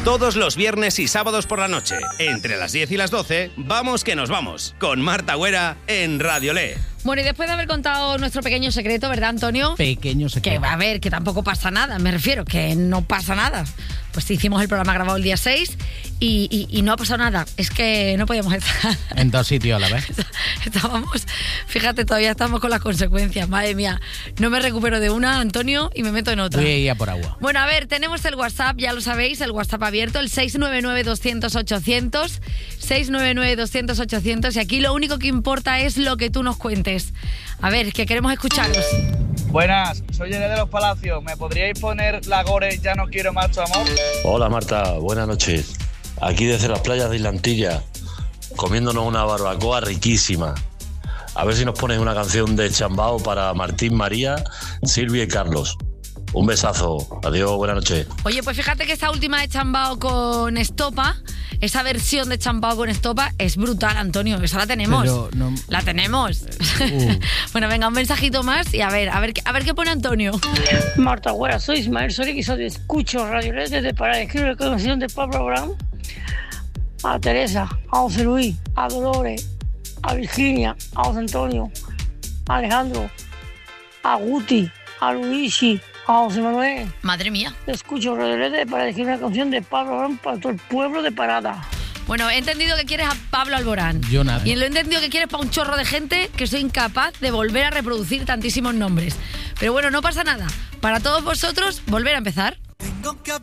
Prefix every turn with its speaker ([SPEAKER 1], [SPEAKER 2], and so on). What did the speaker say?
[SPEAKER 1] Todos los viernes y sábados por la noche, entre las 10 y las 12, vamos que nos vamos, con Marta Güera en Radio Le.
[SPEAKER 2] Bueno, y después de haber contado nuestro pequeño secreto, ¿verdad, Antonio?
[SPEAKER 3] Pequeño secreto.
[SPEAKER 2] Que a ver, que tampoco pasa nada, me refiero, que no pasa nada. Pues hicimos el programa grabado el día 6 y no ha pasado nada. Es que no podíamos estar
[SPEAKER 3] en dos sitios a la vez.
[SPEAKER 2] Estábamos, fíjate, todavía estamos con las consecuencias. Madre mía, no me recupero de una, Antonio, y me meto en otra.
[SPEAKER 3] Voy a ir a por agua.
[SPEAKER 2] Bueno, a ver, tenemos el WhatsApp, ya lo sabéis, el WhatsApp abierto, el 699-200-800, 699-200-800, y aquí lo único que importa es lo que tú nos cuentes. A ver, que queremos escucharos.
[SPEAKER 4] Buenas, soy Irene de los Palacios. ¿Me podríais poner la Gore Ya no quiero más tu amor?
[SPEAKER 5] Hola Marta, buenas noches. Aquí desde las playas de Islantilla, comiéndonos una barbacoa riquísima. A ver si nos pones una canción de Chambao para Martín, María, Silvia y Carlos. Un besazo. Adiós, buenas noches.
[SPEAKER 2] Oye, pues fíjate que esta última de Chambao con Estopa, esa versión de Chambao con Estopa es brutal, Antonio. Esa la tenemos.
[SPEAKER 3] Pero no...
[SPEAKER 2] La tenemos. Bueno, venga, un mensajito más y a ver qué pone Antonio.
[SPEAKER 6] Marta Güera, soy Ismael Soria y soy de Escucho Radio Le desde para escribir la canción de Pablo Abraham a Teresa, a José Luis, a Dolores, a Virginia, a José Antonio, a Alejandro, a Guti, a Luigi, a José Manuel.
[SPEAKER 2] Madre mía.
[SPEAKER 6] Escucho Radio Le para escribir una canción de Pablo Abraham para todo el pueblo de Parada.
[SPEAKER 2] Bueno, he entendido que quieres a Pablo Alborán.
[SPEAKER 3] Yo nada.
[SPEAKER 2] Y lo he entendido que quieres para un chorro de gente que soy incapaz de volver a reproducir tantísimos nombres. Pero bueno, no pasa nada. Para todos vosotros, volver a empezar.